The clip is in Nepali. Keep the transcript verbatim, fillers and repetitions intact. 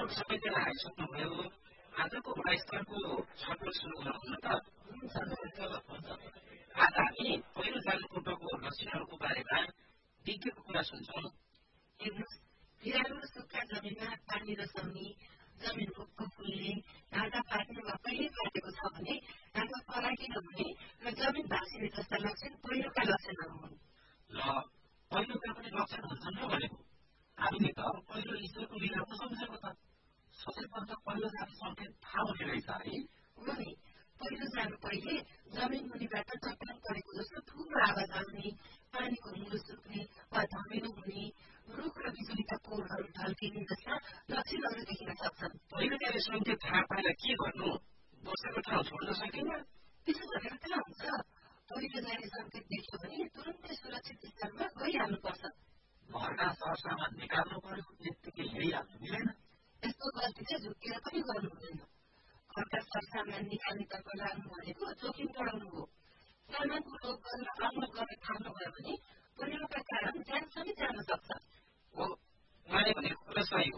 सबैजना आइसक्नुभयो आजको गुणस्तरको छलफल सुरु गरौँ त आज हामी पहिलो जानुपर्दको लक्षणहरूको बारेमा विज्ञको कुरा सुन्छौँ। हेर्नुहोस्, बिरालो सुक्खा जमिनमा पानी रसाउने, जमिन उक्को फुल्ने, घाँटा पाक्ने वा पहिले पाकेको छ भने घाँटा फराकिलो हुने र जमिन भाँसिने जस्ता लक्षण पहिलोका लक्षणहरू हुन्। ल पहिलोका पनि लक्षण हुन्छन् र भनेको हामीले त पहिलो ईश्वरको लीला पो सम्झेको त सोचेपर्दा पहिलो जाने सङ्केत थाहा हुने रहेछ है। हो नि, पहिलो जानु पहिले जमिन मुनिबाट चट्टान परेको जस्तो ठुलो आवाज आउने, पानीको मुलो सुक्ने वा धमिलो हुने, रुख र बिजुलीका पोलहरू ढल्किने जस्ता लक्षणहरू देखिन सक्छन्। पहिलोका यो सङ्केत थाहा पाएर के गर्नु? बसेको ठाउँ छोड्न सकिन्न? त्यसो गरेर कहाँ हुन्छ? पहिलो जाने सङ्केत देख्यो भने तुरुन्तै सुरक्षित स्थानमा गइहाल्नुपर्छ। घरका सरसामान निकाल्नु पर्यो, यत्तिकै हिँडिहाल्नु मिलेन। यस्तो गल्ती चाहिँ झुक्किएर पनि गर्नु हुँदैन। घरका सरसामान निकाल्नेतर्फ लाग्नु भनेको जोखिम बढाउनु हो। सामानको लोभ गरेर अनलोड गर्न थाल्नुभयो भने पहिरोका कारण ज्यान समेत जान सक्छ। हो, मैले भनेको कुरा सही हो।